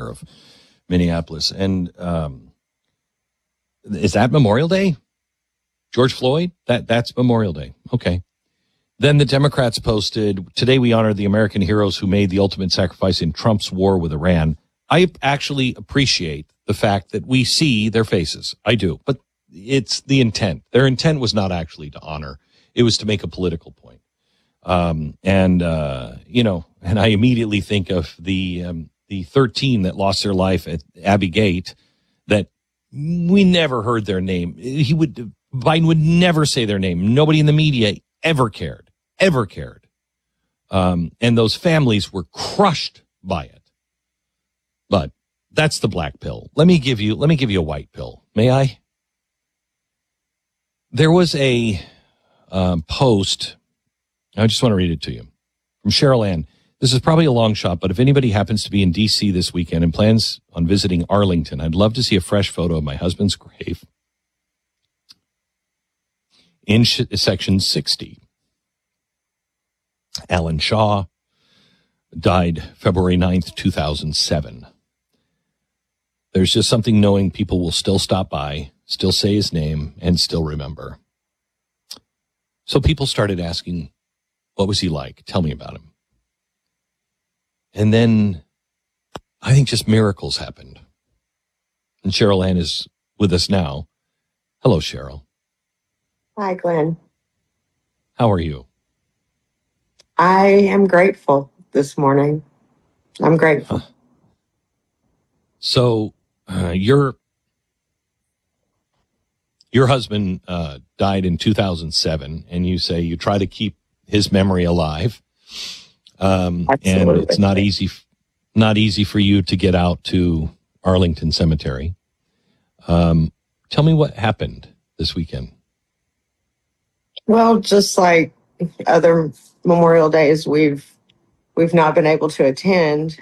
mayor of Minneapolis. And is that Memorial Day? George Floyd? That's Memorial Day. Okay. Then the Democrats posted, today we honor the American heroes who made the ultimate sacrifice in Trump's war with Iran. I actually appreciate the fact that we see their faces. I do. But it's the intent. Their intent was not actually to honor. It was to make a political point. And I immediately think of the 13 that lost their life at Abbey Gate that we never heard their name. Biden would never say their name. Nobody in the media ever cared. And those families were crushed by it. But that's the black pill. Let me give you a white pill. May I? There was a post. I just want to read it to you from Cheryl Ann. This is probably a long shot, but if anybody happens to be in D.C. this weekend and plans on visiting Arlington, I'd love to see a fresh photo of my husband's grave in section 60. Alan Shaw died February 9th, 2007. There's just something knowing people will still stop by, still say his name, and still remember. So people started asking, what was he like? Tell me about him. And then I think just miracles happened. And Cheryl Ann is with us now. Hello, Cheryl. Hi, Glenn. How are you? I am grateful this morning. I'm grateful. So your husband died in 2007, and you say you try to keep his memory alive. And it's not easy for you to get out to Arlington Cemetery. Tell me what happened this weekend. Well, just like other Memorial Days we've not been able to attend,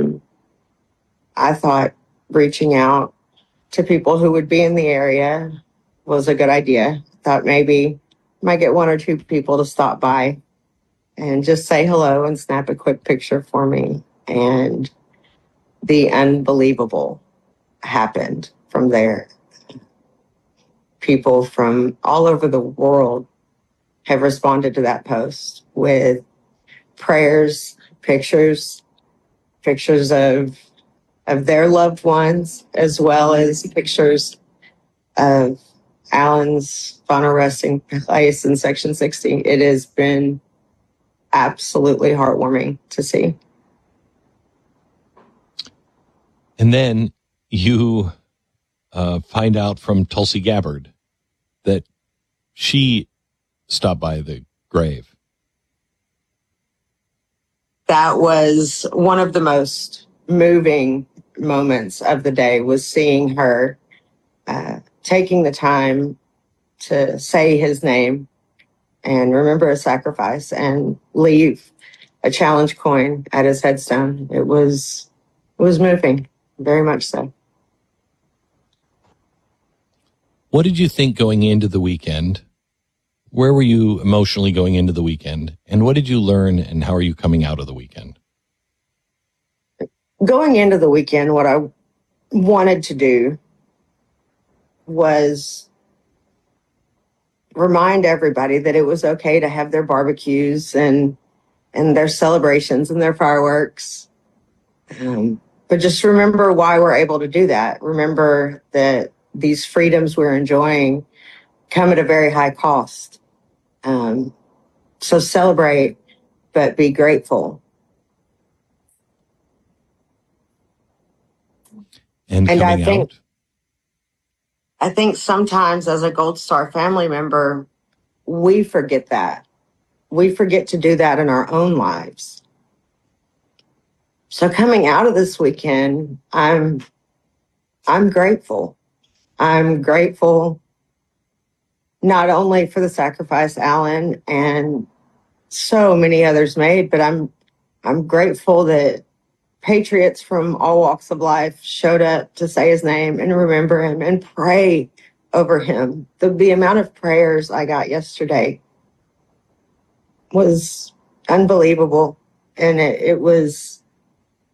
I thought reaching out to people who would be in the area was a good idea. Thought maybe might get one or two people to stop by and just say hello and snap a quick picture for me. And the unbelievable happened from there. People from all over the world have responded to that post with prayers, pictures of their loved ones, as well as pictures of Alan's final resting place in Section 60. It has been absolutely heartwarming to see. And then you find out from Tulsi Gabbard that she stopped by the grave. That was one of the most moving moments of the day, was seeing her taking the time to say his name and remember a sacrifice and leave a challenge coin at his headstone. It was moving, very much so. What did you think going into the weekend? Where were you emotionally going into the weekend? And what did you learn, and how are you coming out of the weekend? Going into the weekend, what I wanted to do was remind everybody that it was okay to have their barbecues and their celebrations and their fireworks. But just remember why we're able to do that. Remember that these freedoms we're enjoying come at a very high cost. So celebrate, but be grateful. And I think sometimes as a Gold Star family member, we forget that. We forget to do that in our own lives. So coming out of this weekend, I'm grateful. I'm grateful not only for the sacrifice Alan and so many others made, but I'm grateful that patriots from all walks of life showed up to say his name and remember him and pray over him. The amount of prayers I got yesterday was unbelievable. And it was